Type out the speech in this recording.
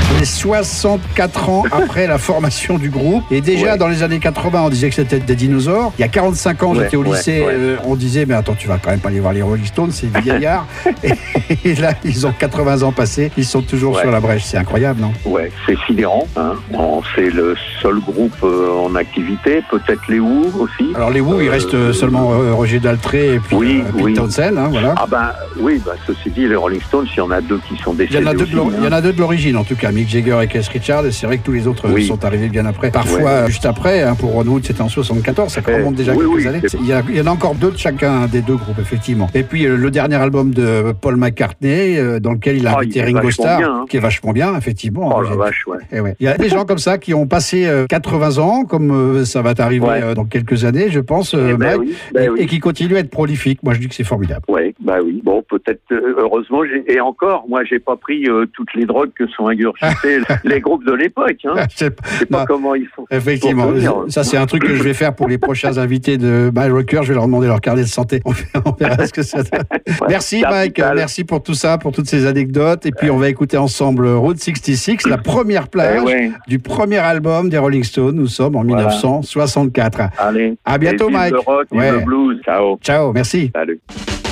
On est 64 ans après la formation du groupe. Et déjà, dans les années 80, on disait que c'était des dinosaures. Il y a 45 ans, j'étais au lycée, on disait, mais attends, tu vas quand même pas aller voir les Rolling Stones, c'est vieillard. Et là, ils ont 80 ans passés, ils sont toujours sur la brèche. C'est incroyable, non? Ouais, c'est sidérant. Hein. C'est le seul groupe en activité, peut-être les Who aussi. Alors les Who, il reste seulement Roger Daltrey et puis Pete Townshend, hein, voilà. Ah ben oui, ceci dit, les Rolling Stones, il y en a deux qui sont décédés. Il y en a deux de l'origine, en tout cas, Mick Jagger et Keith Richards. Et c'est vrai que tous les autres sont arrivés bien après. Parfois, juste après, hein, pour Ron Wood, c'était en 74, ça remonte déjà quelques années. Il y en a encore deux de chacun des deux groupes, effectivement. Et puis le dernier album de Paul McCartney, dans lequel il a invité Ringo Starr, qui est vachement bien, effectivement. Oh la vache, ouais. Il y a des gens comme ça qui ont passé 80 ans, comme ça va t'arriver dans quelques années, je pense, Mike, et qui continuent à être prolifiques. Moi, je dis que c'est formidable. Oui. Bon, peut-être, heureusement, et encore, moi, j'ai pas pris toutes les drogues que sont ingurgitées les groupes de l'époque. Hein. Je sais pas comment ils font. Effectivement, ça, c'est un truc que je vais faire pour les prochains invités de My Rocker. Je vais leur demander leur carnet de santé. On verra ce que ça donne. Merci, Mike. Merci pour tout ça, pour toutes ces anecdotes. Et puis, on va écouter ensemble Route 66, la première plage du premier album des Rolling Stones. Nous sommes en 1964. Allez. À bientôt, Mike. Le rock, le blues. Ciao. Ciao, merci. Salut.